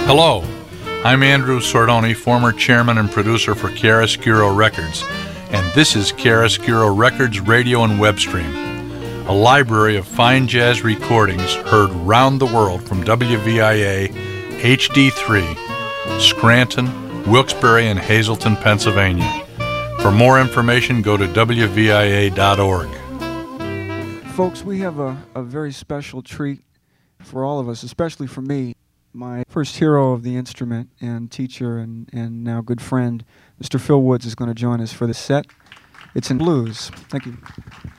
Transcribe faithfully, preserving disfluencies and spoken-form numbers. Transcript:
Hello, I'm Andrew Sordoni, former chairman and producer for Chiaroscuro Records, and this is Chiaroscuro Records Radio and Web Stream, a library of fine jazz recordings heard round the world from W V I A H D three, Scranton, Wilkes-Barre, and Hazleton, Pennsylvania. For more information, go to W V I A dot org. Folks, we have a, a very special treat for all of us, especially for me. My first hero of the instrument and teacher and, and now good friend, Mister Phil Woods, is going to join us for this set. It's in blues. Thank you.